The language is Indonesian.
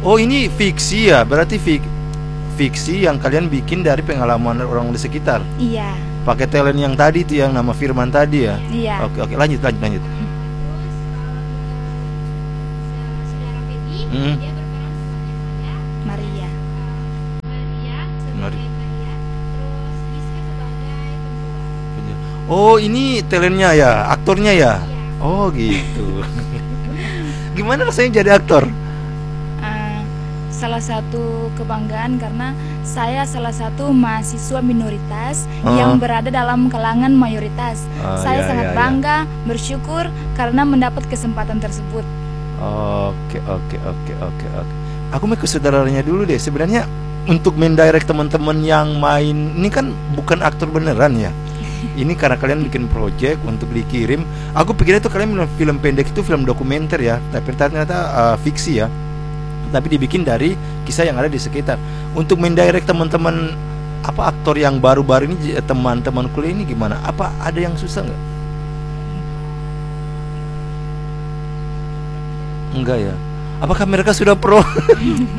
Oh, ini fiksi ya? Berarti fiksi yang kalian bikin dari pengalaman orang di sekitar. Iya. Pakai talent yang tadi itu, yang nama Firman tadi ya. Iya. Oke, lanjut. Terus kalau saudara Feby, Hmm. dia berperan sebagai Maria. Maria sebagai Mari. Maria, terus Rizky sebagai perempuan. Oh, ini talentnya ya, aktornya ya. Iya. Oh, gitu. Gimana rasanya jadi aktor? Salah satu kebanggaan karena saya salah satu mahasiswa minoritas Oh. yang berada dalam kalangan mayoritas. Oh, Saya ya, sangat ya, ya. bangga, bersyukur karena mendapat kesempatan tersebut. Oke. Aku mau ke saudaranya dulu deh. Sebenarnya untuk mendirect teman-teman yang main ini kan bukan aktor beneran ya. Ini karena kalian bikin project untuk dikirim. Aku pikirnya itu kalian film pendek itu film dokumenter ya, tapi ternyata fiksi ya. Tapi dibikin dari kisah yang ada di sekitar. Untuk mendirect teman-teman apa aktor yang baru-baru ini, teman-teman kuliah ini gimana? Apa ada yang susah nggak? Enggak ya. Apakah mereka sudah pro?